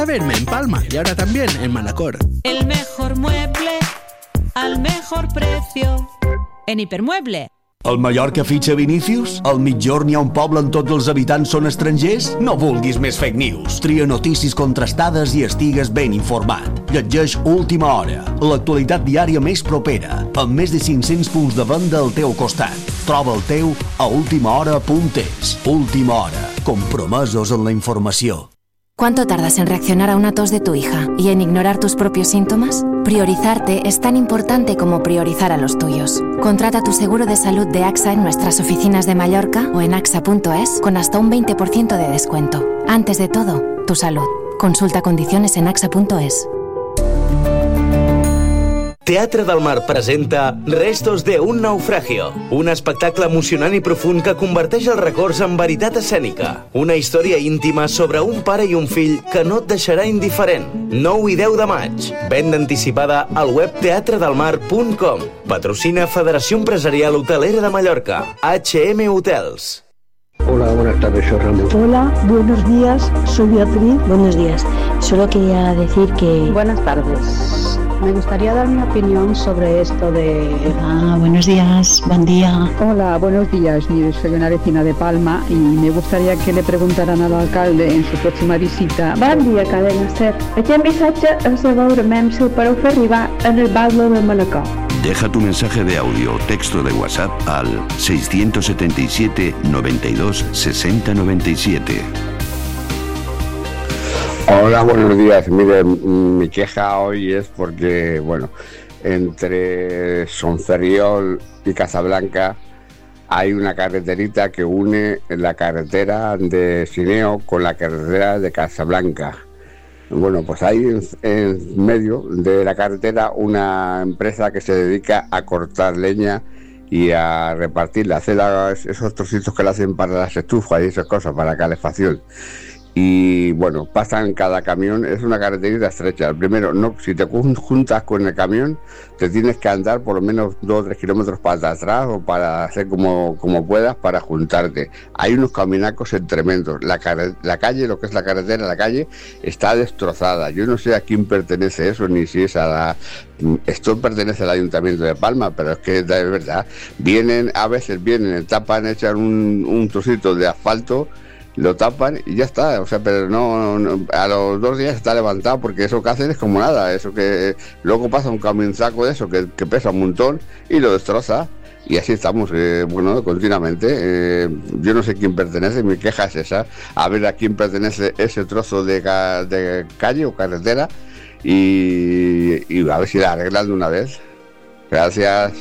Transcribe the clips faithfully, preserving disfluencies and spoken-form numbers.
A verme en Palma y ahora también en Manacor. El mejor mueble al mejor precio en Hipermueble. El Mallorca fitxa Vinícius? Al mitjorn hi ha un poble on tots els habitants són estrangers? No vulguis més fake news. Tria notícies contrastades i estigues ben informat. Llegeix Última Hora, l'actualitat diària més propera, amb més de cinc-cents punts de venda al teu costat. Troba el teu a última hora punt es. Última Hora, compromesos en la informació. ¿Cuánto tardas en reaccionar a una tos de tu hija y en ignorar tus propios síntomas? Priorizarte es tan importante como priorizar a los tuyos. Contrata tu seguro de salud de AXA en nuestras oficinas de Mallorca o en axa punto es con hasta un veinte por ciento de descuento. Antes de todo, tu salud. Consulta condiciones en axa punto es. Teatre del Mar presenta Restos de un naufragio, un espectacle emocionant i profund que converteix els records en veritat escènica. Una història íntima sobre un pare i un fill que no et deixarà indiferent. nou i deu de maig. Venda anticipada al web teatre del mar punt com. Patrocina Federació Empresarial Hotelera de Mallorca. H M Hotels. Hola, buenas tardes, soy Ramón. Hola, buenos días, soy Beatriz. Buenos días. Solo quería decir que... Buenas tardes. Me gustaría dar mi opinión sobre esto de... Ah, buenos días, buen día. Hola, buenos días. Mire, soy una vecina de Palma y me gustaría que le preguntaran al alcalde en su próxima visita. Bon dia, cadena set. Aquest missatge és de veure mem si el podeu fer arribar en el Batlle de Manacor. Deja tu mensaje de audio o texto de WhatsApp al seiscientos setenta y siete, noventa y dos, sesenta, noventa y siete. Hola, buenos días. Mire, mi queja hoy es porque, bueno, entre Sonferriol y Casablanca hay una carreterita que une la carretera de Sineo con la carretera de Casablanca. Bueno, pues hay en, en medio de la carretera una empresa que se dedica a cortar leña y a repartirla, hacer esos trocitos que le hacen para las estufas y esas cosas, para la calefacción. Y bueno, pasan cada camión, es una carreterita estrecha. Primero, no, si te juntas con el camión, te tienes que andar por lo menos dos o tres kilómetros para atrás o para hacer como, como puedas para juntarte. Hay unos caminacos tremendos. La, la calle, lo que es la carretera, la calle, está destrozada. Yo no sé a quién pertenece eso, ni si es a la... Esto pertenece al Ayuntamiento de Palma, pero es que de verdad, vienen, a veces vienen, tapan, echan un, un trocito de asfalto, lo tapan y ya está, o sea, pero no, no, a los dos días está levantado porque eso que hacen es como nada, eso que luego pasa un camionzaco de eso que, que pesa un montón y lo destroza y así estamos, eh, bueno, continuamente. Eh, yo no sé quién pertenece, mi queja es esa, a ver a quién pertenece ese trozo de, ca, de calle o carretera y, y a ver si la arreglan de una vez. Gracias.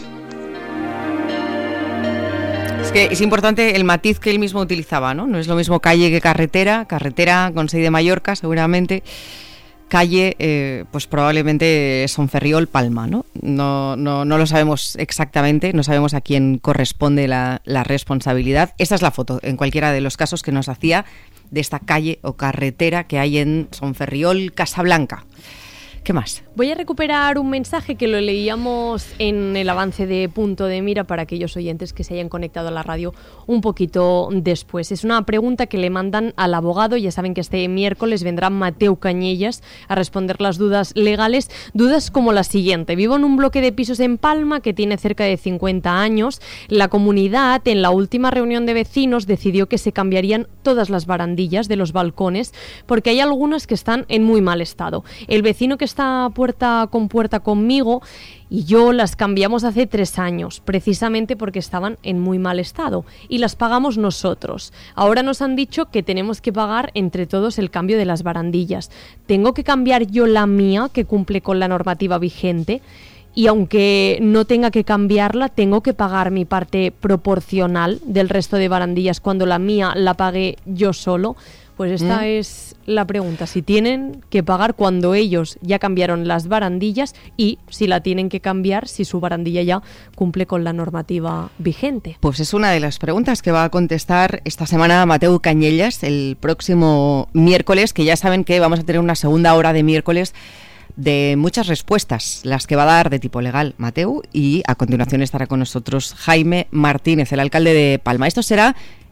Es que es importante el matiz que él mismo utilizaba, ¿no? No es lo mismo calle que carretera, carretera con seis de Mallorca seguramente, calle eh, pues probablemente Sonferriol, Palma, ¿no? No, no, no lo sabemos exactamente, no sabemos a quién corresponde la, la responsabilidad. Esta es la foto, en cualquiera de los casos que nos hacía, de esta calle o carretera que hay en Sonferriol, Casablanca. ¿Qué más? Voy a recuperar un mensaje que lo leíamos en el avance de Punto de Mira para aquellos oyentes que se hayan conectado a la radio un poquito después. Es una pregunta que le mandan al abogado. Ya saben que este miércoles vendrá Mateu Cañellas a responder las dudas legales. Dudas como la siguiente. Vivo en un bloque de pisos en Palma que tiene cerca de cincuenta años. La comunidad, en la última reunión de vecinos, decidió que se cambiarían todas las barandillas de los balcones porque hay algunas que están en muy mal estado. El vecino que está puerta con puerta conmigo y yo las cambiamos hace tres años, precisamente porque estaban en muy mal estado y las pagamos nosotros. Ahora nos han dicho que tenemos que pagar entre todos el cambio de las barandillas. ¿Tengo que cambiar yo la mía, que cumple con la normativa vigente? Y aunque no tenga que cambiarla, tengo que pagar mi parte proporcional del resto de barandillas cuando la mía la pagué yo solo. Pues esta mm. es la pregunta, si tienen que pagar cuando ellos ya cambiaron las barandillas y si la tienen que cambiar si su barandilla ya cumple con la normativa vigente. Pues es una de las preguntas que va a contestar esta semana Mateu Cañellas el próximo miércoles, que ya saben que vamos a tener una segunda hora de miércoles de muchas respuestas, las que va a dar de tipo legal Mateu, y a continuación estará con nosotros Jaime Martínez, el alcalde de Palma. Esto será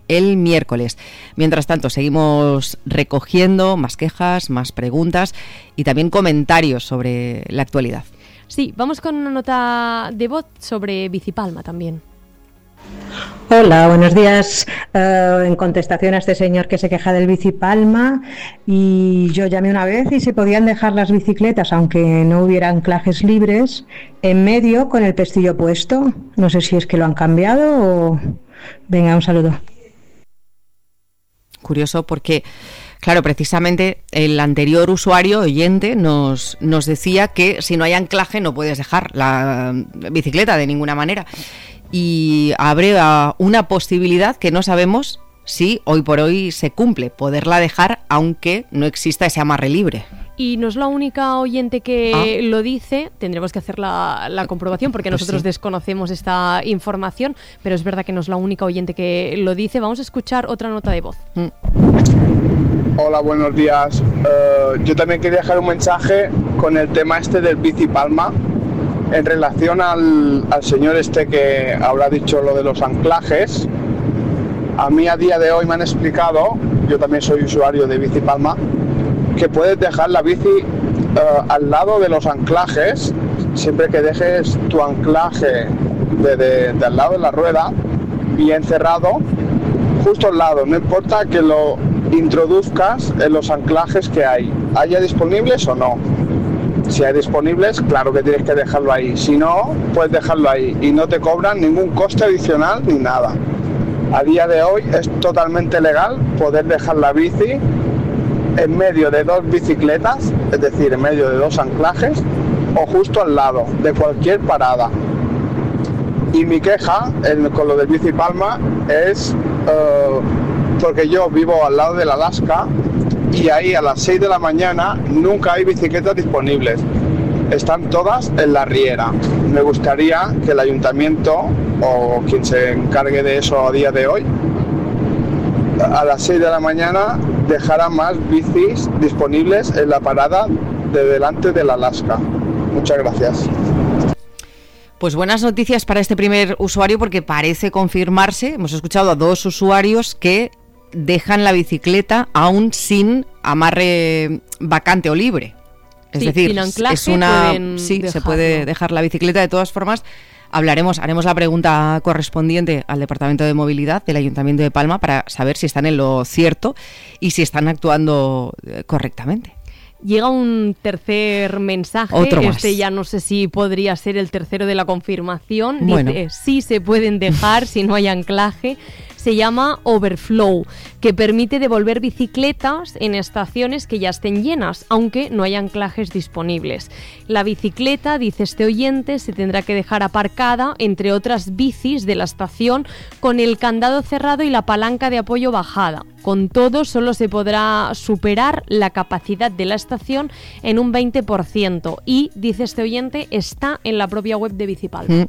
el miércoles. Mientras tanto, seguimos recogiendo más quejas, más preguntas y también comentarios sobre la actualidad. Sí, vamos con una nota de voz sobre Bicipalma también. Hola, buenos días. Uh, en contestación a este señor que se queja del Bicipalma, y yo llamé una vez y se podían dejar las bicicletas, aunque no hubiera anclajes libres, en medio con el pestillo puesto. No sé si es que lo han cambiado o... Venga, un saludo. Curioso porque, claro, precisamente el anterior usuario, oyente, nos, nos decía que si no hay anclaje no puedes dejar la bicicleta de ninguna manera. Y abre una posibilidad que no sabemos si hoy por hoy se cumple, poderla dejar aunque no exista ese amarre libre. Y no es la única oyente que ah. lo dice, tendremos que hacer la, la comprobación porque pues nosotros sí. desconocemos esta información, pero es verdad que no es la única oyente que lo dice. Vamos a escuchar otra nota de voz. Mm. Hola, buenos días. Uh, yo también quería dejar un mensaje con el tema este del Bicipalma. En relación al, al señor este que habrá dicho lo de los anclajes, a mí a día de hoy me han explicado, yo también soy usuario de Bicipalma, que puedes dejar la bici uh, al lado de los anclajes, siempre que dejes tu anclaje de, de, de al lado de la rueda, bien cerrado, justo al lado, no importa que lo introduzcas en los anclajes que hay, haya disponibles o no. Si hay disponibles, claro que tienes que dejarlo ahí. Si no, puedes dejarlo ahí y no te cobran ningún coste adicional ni nada. A día de hoy es totalmente legal poder dejar la bici en medio de dos bicicletas, es decir, en medio de dos anclajes o justo al lado de cualquier parada. Y mi queja en, con lo del Bicipalma es uh, porque yo vivo al lado del Alaska y ahí a las seis de la mañana nunca hay bicicletas disponibles. Están todas en la riera. Me gustaría que el ayuntamiento o quien se encargue de eso a día de hoy, a las seis de la mañana dejara más bicis disponibles en la parada de delante del Alaska. Muchas gracias. Pues buenas noticias para este primer usuario porque parece confirmarse. Hemos escuchado a dos usuarios que dejan la bicicleta aún sin amarre vacante o libre. Es sí, decir, es una sí, dejarlo. Se puede dejar la bicicleta. De todas formas, hablaremos, haremos la pregunta correspondiente al Departamento de Movilidad del Ayuntamiento de Palma para saber si están en lo cierto y si están actuando correctamente. Llega un tercer mensaje, Otro más. Este ya no sé si podría ser el tercero de la confirmación. Dice, bueno. sí se pueden dejar si no hay anclaje. Se llama Overflow, que permite devolver bicicletas en estaciones que ya estén llenas, aunque no hay anclajes disponibles. La bicicleta, dice este oyente, se tendrá que dejar aparcada entre otras bicis de la estación con el candado cerrado y la palanca de apoyo bajada. Con todo, solo se podrá superar la capacidad de la estación en un veinte por ciento y, dice este oyente, está en la propia web de Bicipalma.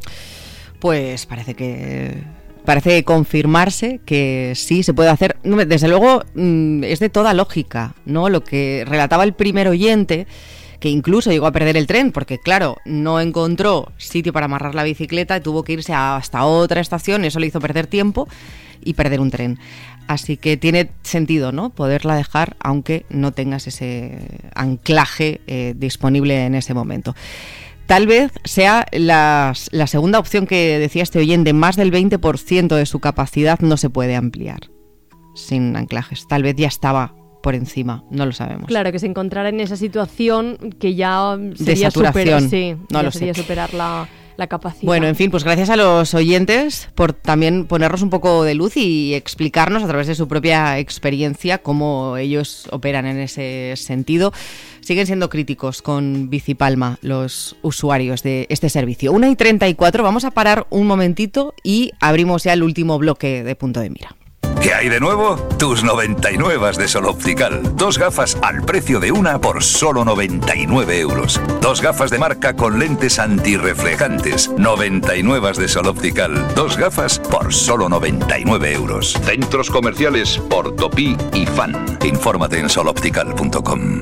Pues parece que... Parece confirmarse que sí se puede hacer. Desde luego es de toda lógica, ¿no? Lo que relataba el primer oyente, que incluso llegó a perder el tren, porque claro, no encontró sitio para amarrar la bicicleta y tuvo que irse hasta otra estación, eso le hizo perder tiempo y perder un tren. Así que tiene sentido, ¿no? Poderla dejar aunque no tengas ese anclaje eh, disponible en ese momento. Tal vez sea la, la segunda opción que decía este oyente, más del veinte por ciento de su capacidad no se puede ampliar sin anclajes. Tal vez ya estaba por encima, no lo sabemos. Claro, que se encontrara en esa situación que ya sería de saturación, super, sí, no ya lo sería sé. superar la, la capacidad. Bueno, en fin, pues gracias a los oyentes por también ponernos un poco de luz y explicarnos a través de su propia experiencia cómo ellos operan en ese sentido. Siguen siendo críticos con Bicipalma los usuarios de este servicio. una y treinta y cuatro, vamos a parar un momentito y abrimos ya el último bloque de Punto de Mira. ¿Qué hay de nuevo? Tus noventa y nueve de Sol Optical. Dos gafas al precio de una por solo noventa y nueve euros. Dos gafas de marca con lentes antirreflejantes. noventa y nueve de Sol Optical. Dos gafas por solo noventa y nueve euros. Centros comerciales Portopí y Fan. Infórmate en sol optical punto com.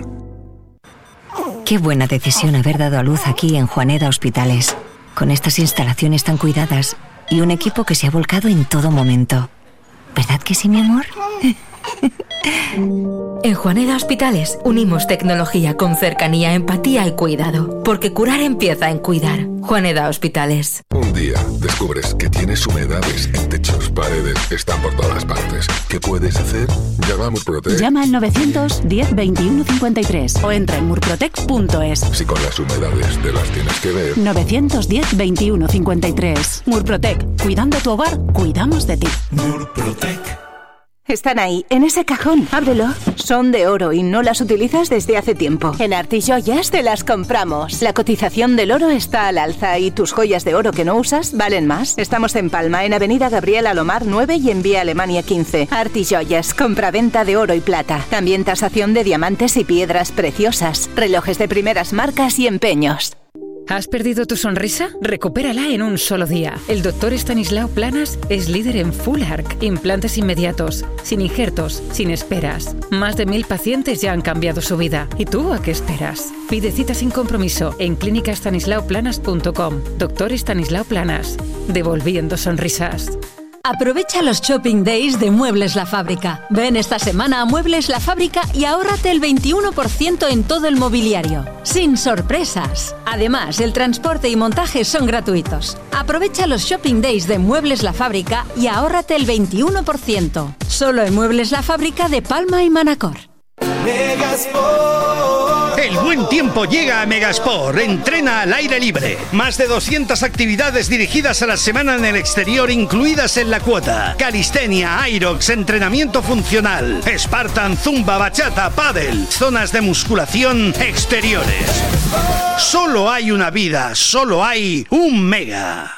Qué buena decisión haber dado a luz aquí en Juaneda Hospitales. Con estas instalaciones tan cuidadas y un equipo que se ha volcado en todo momento. ¿Verdad que sí, mi amor? En Juaneda Hospitales unimos tecnología con cercanía, empatía y cuidado, porque curar empieza en cuidar. Juaneda Hospitales. Un día descubres que tienes humedades en techos, paredes, están por todas partes. ¿Qué puedes hacer? Llama a Murprotec. Llama al novecientos diez veintiuno cincuenta y tres o entra en murprotec punto es. Si con las humedades te las tienes que ver. novecientos diez veintiuno cincuenta y tres. Murprotec. Cuidando tu hogar, cuidamos de ti. Murprotec. Están ahí, en ese cajón. Ábrelo. Son de oro y no las utilizas desde hace tiempo. En Artijoyas te las compramos. La cotización del oro está al alza y tus joyas de oro que no usas valen más. Estamos en Palma, en Avenida Gabriel Alomar nueve y en Vía Alemania quince. Artijoyas, compraventa de oro y plata. También tasación de diamantes y piedras preciosas. Relojes de primeras marcas y empeños. ¿Has perdido tu sonrisa? Recupérala en un solo día. El doctor Estanislao Planas es líder en Full Arc, implantes inmediatos, sin injertos, sin esperas. Más de mil pacientes ya han cambiado su vida. ¿Y tú a qué esperas? Pide cita sin compromiso en clínica estanislao planas punto com. Doctor Estanislao Planas, devolviendo sonrisas. Aprovecha los Shopping Days de Muebles La Fábrica. Ven esta semana a Muebles La Fábrica y ahórrate el veintiuno por ciento en todo el mobiliario. Sin sorpresas. Además, el transporte y montaje son gratuitos. Aprovecha los Shopping Days de Muebles La Fábrica y ahórrate el veintiuno por ciento. Solo en Muebles La Fábrica de Palma y Manacor. El buen tiempo llega a Megasport. Entrena al aire libre. Más de doscientas actividades dirigidas a la semana en el exterior incluidas en la cuota. Calistenia, Aerox, entrenamiento funcional, Spartan, Zumba, Bachata, Pádel, zonas de musculación exteriores. Solo hay una vida, solo hay un Mega.